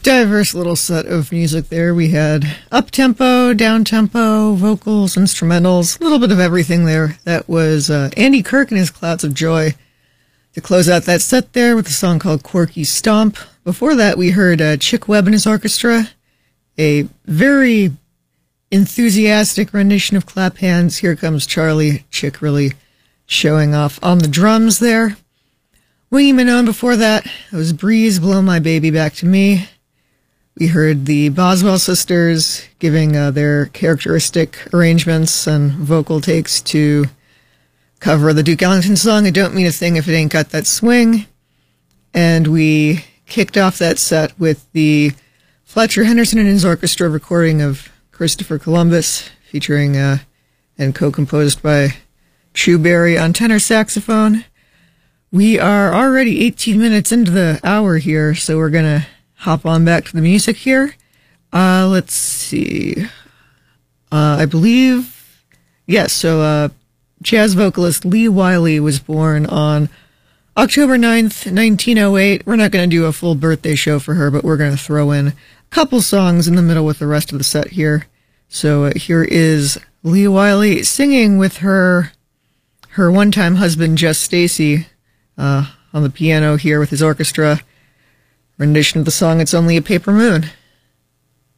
Diverse little set of music there. We had up-tempo, down-tempo, vocals, instrumentals, a little bit of everything there. That was Andy Kirk and his Clouds of Joy to close out that set there with a song called Corky Stomp. Before that, we heard Chick Webb and his orchestra, a very enthusiastic rendition of Clap Hands. Here Comes Charlie. Chick really showing off on the drums there. Wingy Manon before that, it was Breeze, Blow My Baby Back to Me. We heard the Boswell sisters giving their characteristic arrangements and vocal takes to cover the Duke Ellington song, I Don't Mean a Thing If It Ain't Got That Swing. And we kicked off that set with the Fletcher Henderson and his orchestra recording of Christopher Columbus, featuring and co-composed by Chu Berry on tenor saxophone. We are already 18 minutes into the hour here, so we're going to hop on back to the music here. Let's see. I believe, yes, so jazz vocalist Lee Wiley was born on October 9th, 1908. We're not going to do a full birthday show for her, but we're going to throw in a couple songs in the middle with the rest of the set here. So here is Lee Wiley singing with her one-time husband, Jess Stacy, on the piano here with his orchestra. Rendition of the song It's Only a Paper Moon.